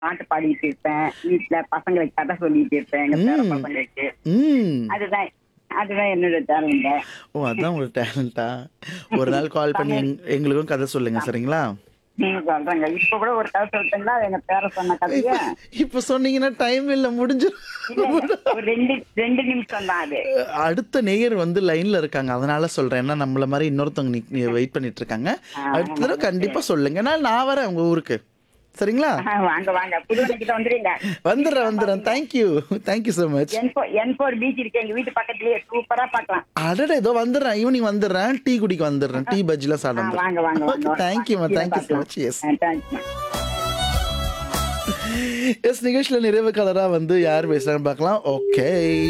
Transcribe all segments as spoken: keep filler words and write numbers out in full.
பாட்டு பாடிட்டு இருப்பேன். வீட்ல பசங்களுக்கு கதை சொல்லிட்டு இருப்பேன். எங்க பேர ம். பசங்களுக்கு. ம். அதுதான் அதுதான் என்னோட டேலண்ட். ஓ! அதான் உங்க டேலண்ட்டா? ஒரு நாள் கால் பண்ணி தமிழ் எங் எங்களுக்கும் கதை சொல்லுங்க சரிங்களா? நீங்க சொல்றேங்க. இப்ப கூட ஒரு கதை சொல்லட்டுங்களா? எங்க பேர சொன்ன கதைய? இப்ப இப்ப சொன்னீங்கன்னா டைம் இல்ல இல்ல, இல்ல. முடிஞ்சிரும். ஒரு ரெண்டு ரெண்டு நிமிஷம் தான் அது. அடுத்த நேயர் வந்து லைன்ல இருக்காங்க. அதனால சொல்றேன். ஏன்னா நம்மள மாரி இன்னொருத்தவங்க நிக் வெயிட் பண்ணிட்டு இருக்காங்க. ஆ, அடுத்த தடவ ஆமாங்க. சரி. கண்டிப்பா சொல்லுங்க. நான் நான் வரேன் உங்க ஊருக்கு. சரிங்களா? ஆ, வாங்க, வாங்க. புதுவனைக்கிட்ட வந்துருங்க. வந்துடுறேன், பீச்லாம் வந்துடுறேன். பாப்பீங்க. Thank you. Thank you so much. N four N four beach இருக்கு எங்க வீட்டு பக்கத்துலயே. சூப்பரா பார்க்கலாம். அடடே! இதோ வந்துடுறேன். ஈவினிங் வந்துடுறேன். டீ குடிக்க வந்துடுறேன். டீ பஜ்ஜிலாம் சாப்பிட ஆ, வந்துடுறேன். வாங்க, வாங்க, வாங்க, ஓகே. வாங்க. தேங்க் யூ மா. கீழ தேங்க் யூ சோ பார்க்கலாம். மச். எஸ். ஆ, தேங்க்ஸ்மா. எஸ் நிகழ்ச்சியில நிறைவு கலரா வந்து யார் பேசுறாங்கன்னு பார்க்கலாம். ஓகே.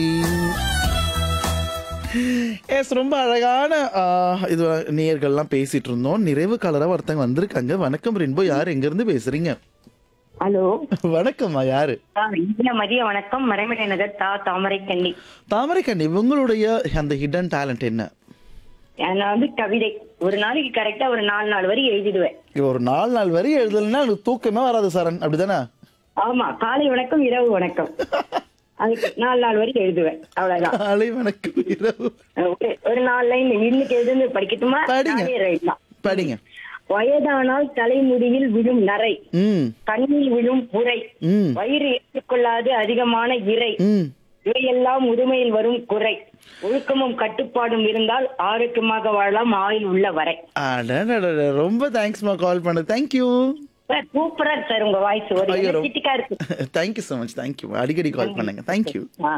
எஸ் ரொம்ப அழகான ஆ, இது நேயர்கள்லாம் பேசிட்டு இருந்தோம். நிறைவு கலரா ஒருத்தங்க வந்திருக்காங்க. வணக்கம் ரெயின்போ. யார் எங்க இருந்து பேசுறீங்க? ஹலோ. வணக்கம்மா. யாரு? ஆ, இனிய மதிய வணக்கம். மறைமலை நகர் தா தாமரைக்கண்ணி. தாமரைக்கண்ணி, உங்களுடைய அந்த ஹிடன் டேலண்ட் என்ன? நான் வந்து கவிதை ஒரு நாளைக்கு கரெக்டா ஒரு நாலு நாலு வரி எழுதிடுவேன். ஒரு நாலு நாள் வரி எழுதலைன்னா எனக்கு தூக்கமே வராது சரண். அப்படிதானே? ஆமா, காலை வணக்கம் இரவு வணக்கம் அதுக்கு நாலு நாலு வரி எழுதுவேன். அவ்வளவுதான். காலை வணக்கம் இரவு. ஒரு- ஒரு நாலு லைன் இன்னைக்கு எழுதுன்னு படிக்கட்டுமா? படிங்க. நானே ரைட் தான். படிங்க. வயதானால் தலைமுடியில் விழும் நரை, ம். கண்ணில் விழும் புரை, ம். வயிறு ஏற்றுக்கொள்ளாது அதிகமான இறை, ம். இவையெல்லாம் முதுமையில் வரும் குறை, ஒழுக்கமும் கட்டுப்பாடும் இருந்தால் ஆரோக்கியமாக வாழலாம் ஆயுள் உள்ள வரை. அடடடட, ரொம்ப தேங்க்ஸ்மா கால் பண்ண. தேங்க்யூ. சார், சூப்பரா இருக்கு சார் உங்க வாய்ஸ். ஒரு ஐயோ, ரொம்ப- எனர்ஜெட்டிக்கா இருக்கு. Thank you so much. தேங்க்யூ. அடிக்கடி கால் பண்ணுங்க. தேங்க்யூ. ஆ.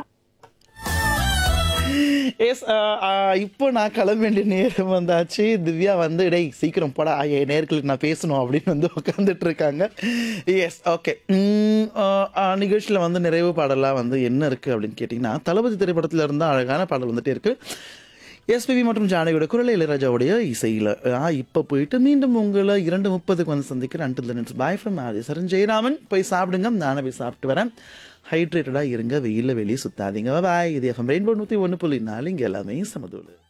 எஸ் இப்போ நான் கிளம்ப வேண்டிய நேரம் வந்தாச்சு. திவ்யா வந்து டேய் சீக்கிரம் போடா என் நேர்களுக்கு நான் பேசணும் அப்படின்னு வந்து உட்காந்துட்டு இருக்காங்க. S okay. நிகழ்ச்சியில் வந்து நிறைவு பாடலாக வந்து என்ன இருக்குது அப்படின்னு கேட்டிங்கன்னா, தளபதி திரைப்படத்தில் இருந்தால் அழகான பாடல் வந்துட்டே இருக்குது. எஸ்பிபி மற்றும் ஜானகியோட குரல், இளையராஜாவுடைய இசையில். இப்போ போயிட்டு மீண்டும் உங்களை இரண்டு முப்பதுக்கு வந்து சந்திக்கிறேன். அன்டில் பாய் ஃப்ரம் சரண் ஜெயராமன். போய் சாப்பிடுங்க. நானே போய் சாப்பிட்டு வரேன். ஹைட்ரேட்டடாக இருங்க. வெயிலில் வெளியே சுத்தாதீங்க. பாய். இது எஃப்எம் ரெயின்போ நூற்றி ஒன்று புள்ளி நாலு. இங்கே எல்லாமே சமதூள்.